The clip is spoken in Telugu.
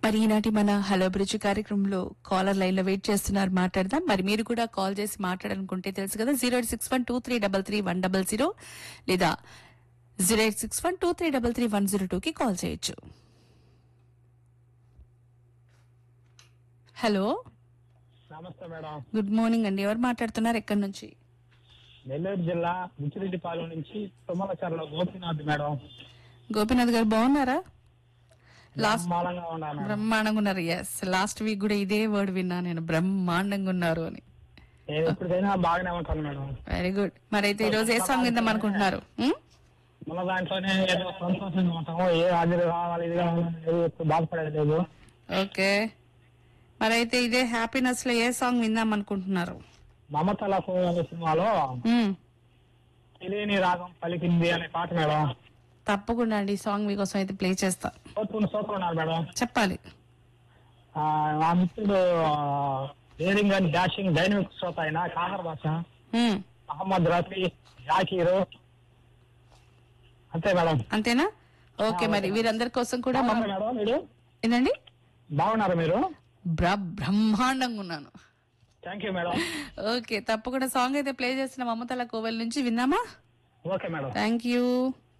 మరి ఈనాటి మన హలో బ్రిడ్జ్ కార్యక్రమంలో కాలర్ లైన్ లో వెయిట్ చేస్తున్నారు, మాట్లాడదాం. మరి మీరు కూడా కాల్ చేసి మాట్లాడాలనుకుంటే తెలుసు కదా, 08612333310 లేదా 08612333102 కి కాల్ చేయొచ్చు. హలో, నమస్తే మేడం. గుడ్ మార్నింగ్ అండి. ఎవరు మాట్లాడుతున్నారు, ఎక్కడి నుంచి? నెల్లూరు జిల్లా బుచ్చిరెడ్డిపాలెం నుంచి తుమ్మలచర్ల గోపినాథ్ మేడం. గోపీనాథ్ గారు బాగున్నారా? లాస్ట్ బ్రహ్మాండంగా ఉన్నాను మేడం. బ్రహ్మాండంగా ఉన్నారు. ఎస్, లాస్ట్ వీక్ కూడా ఇదే వర్డ్ విన్నా నేను, బ్రహ్మాండంగా ఉన్నారు అని. నేను ఎప్పటికైనా బాగానే ఉంటాను మేడం. Very good. మరి అయితే ఈ రోజు ఏ సాంగ్ విందాం అనుకుంటున్నారు? మన దాంట్లోనే ఏదో సంతోషంగా ఉంటాము. ఏ హాజరు కావాలి ఇది కావాలి ఎప్పుడు బాధపడేది లేదు. ఓకే, మరి అయితే ఇదే హ్యాపీనెస్ లో ఏ సాంగ్ విందాం అనుకుంటున్నారు? మమతలకు అనే సినిమాలో తెలియని రాగం పలికింది అనే పాట మేడం. తప్పకుండా అండి, ఈ సాంగ్ మీకోసం అయితే ప్లే చేస్తా. సోదరు ఉన్నారు మేడం. చెప్పాలి. ఆ మిత్రుడు డేరింగ్ అండ్ డాషింగ్ డైనమిక్ శ్రోత అయిన కాదర్ భాష, మహమ్మద్ రఫీ, జాకీరు, అంతే మేడం. అంతేనా? ఓకే, మరి వీరందరి కోసం కూడా మేడం. మీరు ఏంటండి, బాగున్నారా మీరు? బ్రహ్మాండంగా ఉన్నాను. Thank you madam. ఓకే, తప్పకుండా సాంగ్ అయితే ప్లే చేస్తున్న మమతల కోవెల్ నుంచి విందామా? Okay madam. Thank you.